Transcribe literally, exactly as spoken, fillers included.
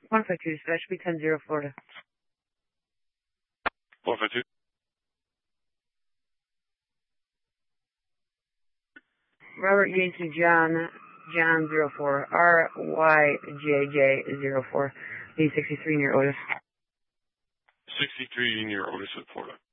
one five two, dispatch, B ten zero, Florida. one five two. Robert Yankee John, John zero four, R Y J J zero four, B sixty-three near Otis. sixty-three near Otis, Florida.